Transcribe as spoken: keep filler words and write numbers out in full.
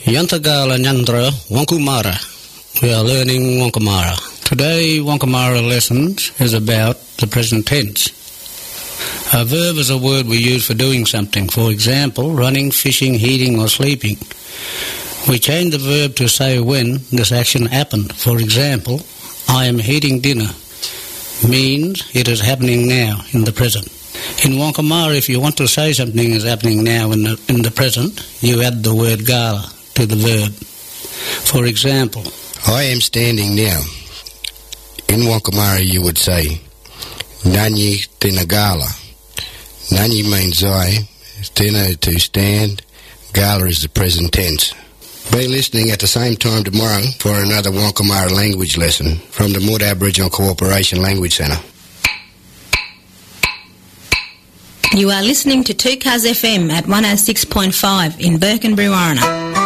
Yantagala Nyandra Wankumara. We are learning Wankamara. Today, Wankamara lessons is about the present tense. A verb is a word we use for doing something. For example, running, fishing, eating or sleeping. We change the verb to say when this action happened. For example, I am eating dinner means it is happening now in the present. In Wankamara, if you want to say something is happening now in the, in the present, you add the word gala to the verb. For example, I am standing now. In Wankamara you would say, Nani tena gala. Nani means I, tena to stand, gala is the present tense. Be listening at the same time tomorrow for another Wankamara language lesson from the Mood Aboriginal Cooperation Language Centre. You are listening to two Cars F M at one oh six point five in Burke and Brewarrina.